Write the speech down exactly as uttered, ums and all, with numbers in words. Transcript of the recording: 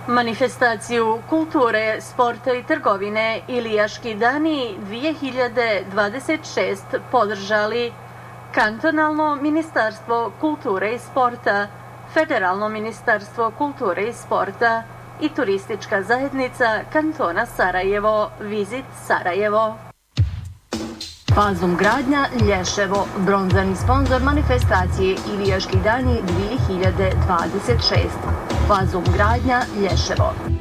Manifestaciju kulture, sporta i trgovine Ilijaški dani dvije hiljade dvadeset šest podržali Kantonalno ministarstvo kulture i sporta, Federalno ministarstvo kulture i sporta i turistička zajednica Kantona Sarajevo, Vizit Sarajevo. Fazum gradnja Lješevo, bronzani sponzor manifestacije Ilijaški dani dvije hiljade dvadeset šest. Fazum gradnja Lješevo.